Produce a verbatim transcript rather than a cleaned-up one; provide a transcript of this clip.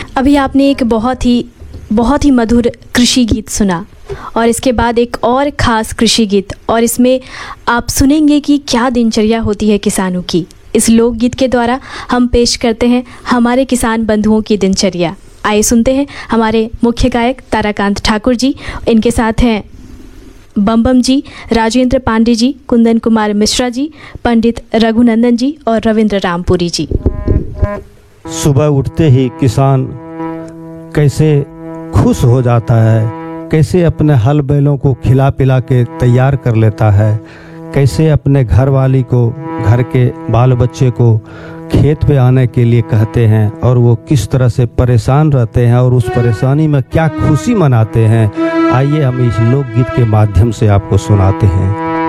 अभी आपने एक बहुत ही बहुत ही मधुर कृषि गीत सुना और इसके बाद एक और ख़ास कृषि गीत, और इसमें आप सुनेंगे कि क्या दिनचर्या होती है किसानों की। इस लोकगीत के द्वारा हम पेश करते हैं हमारे किसान बंधुओं की दिनचर्या। आइए सुनते हैं हमारे मुख्य गायक ताराकांत ठाकुर जी, इनके साथ हैं बम बम जी, राजेंद्र पांडे जी, कुंदन कुमार मिश्रा जी, पंडित रघुनंदन जी और रविंद्र रामपुरी जी। सुबह उठते ही किसान कैसे खुश हो जाता है, कैसे अपने हल बैलों को खिला पिला के तैयार कर लेता है, कैसे अपने घर वाली को, घर के बाल बच्चे को खेत पे आने के लिए कहते हैं और वो किस तरह से परेशान रहते हैं और उस परेशानी में क्या खुशी मनाते हैं। आइए हम इस लोकगीत के माध्यम से आपको सुनाते हैं।